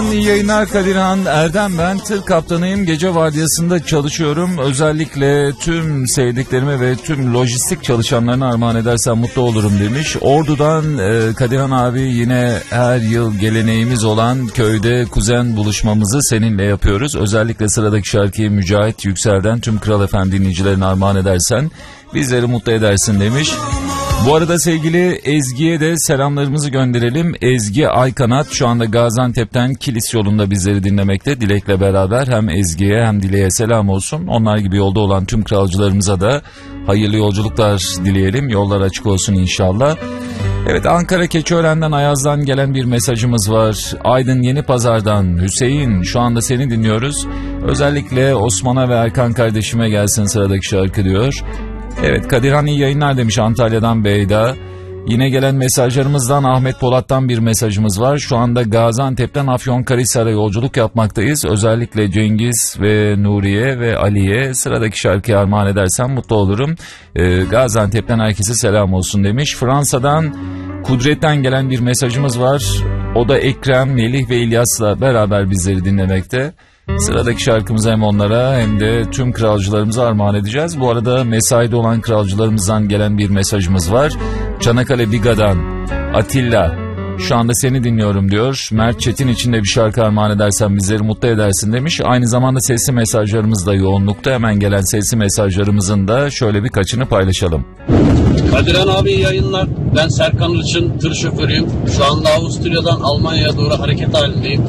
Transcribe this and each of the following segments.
İyi yayınlar Kadirhan. Erdem ben, tır kaptanıyım. Gece vardiyasında çalışıyorum. Özellikle tüm sevdiklerime ve tüm lojistik çalışanlarına armağan edersem mutlu olurum demiş. Ordu'dan Kadirhan abi, yine her yıl geleneğimiz olan köyde kuzen buluşmamızı seninle yapıyoruz. Özellikle sıradaki şarkıyı Mücahit Yüksel'den tüm Kral FM dinleyicilerine armağan edersen bizleri mutlu edersin demiş. Bu arada sevgili Ezgi'ye de selamlarımızı gönderelim. Ezgi Aykanat şu anda Gaziantep'ten Kilis yolunda bizleri dinlemekte. Dilek'le beraber hem Ezgi'ye hem Dilek'e selam olsun. Onlar gibi yolda olan tüm kralcılarımıza da hayırlı yolculuklar dileyelim. Yollar açık olsun inşallah. Evet, Ankara Keçiören'den Ayaz'dan gelen bir mesajımız var. Aydın Yenipazar'dan Hüseyin, şu anda seni dinliyoruz. Özellikle Osman'a ve Erkan kardeşime gelsin sıradaki şarkı diyor. Evet, Kadirhan iyi yayınlar demiş Antalya'dan Beyda. Yine gelen mesajlarımızdan Ahmet Polat'tan bir mesajımız var. Şu anda Gaziantep'ten Afyonkarahisar'a yolculuk yapmaktayız. Özellikle Cengiz ve Nuriye ve Ali'ye sıradaki şarkıyı armağan edersem mutlu olurum. Gaziantep'ten herkese selam olsun demiş. Fransa'dan Kudret'ten gelen bir mesajımız var. O da Ekrem, Melih ve İlyas'la beraber bizleri dinlemekte. Sıradaki şarkımızı hem onlara hem de tüm kralcılarımıza armağan edeceğiz. Bu arada mesaide olan kralcılarımızdan gelen bir mesajımız var. Çanakkale Biga'dan Atilla, şu anda seni dinliyorum diyor. Mert Çetin için de bir şarkı armağan edersen bizleri mutlu edersin demiş. Aynı zamanda sesli mesajlarımız da yoğunlukta. Hemen gelen sesli mesajlarımızın da şöyle birkaçını paylaşalım. Kadirhan abi yayınlar. Ben Serkan Ilçın, tır şoförüyüm. Şu anda Avusturya'dan Almanya'ya doğru hareket halindeyim.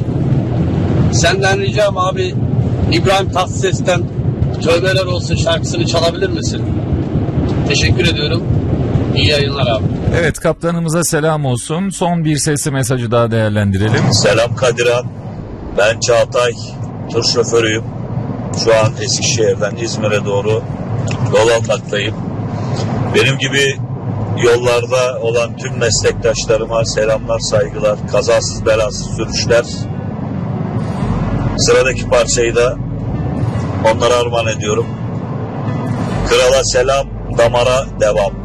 Senden ricam abi, İbrahim Tatlıses'ten Tövbeler Olsun şarkısını çalabilir misin? Teşekkür ediyorum. İyi yayınlar abi. Evet, kaptanımıza selam olsun. Son bir sesli mesajı daha değerlendirelim. Selam Kadirhan. Ben Çağatay, tır şoförüyüm. Şu an Eskişehir'den İzmir'e doğru yol almaktayım. Benim gibi yollarda olan tüm meslektaşlarıma selamlar, saygılar, kazasız belasız sürüşler. Sıradaki parçayı da onlara armağan ediyorum. Krala selam, damara devam.